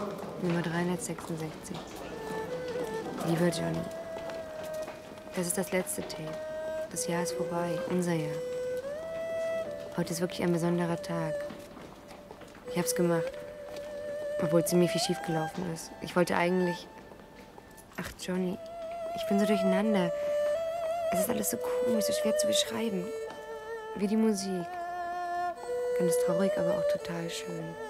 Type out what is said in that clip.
Nummer 366. Lieber Johnny, das ist das letzte Tape. Das Jahr ist vorbei, unser Jahr. Heute ist wirklich ein besonderer Tag. Ich hab's gemacht, obwohl ziemlich viel schiefgelaufen ist. Ich wollte eigentlich... Ach, Johnny, ich bin so durcheinander. Es ist alles so komisch, so schwer zu beschreiben. Wie die Musik. Ganz traurig, aber auch total schön.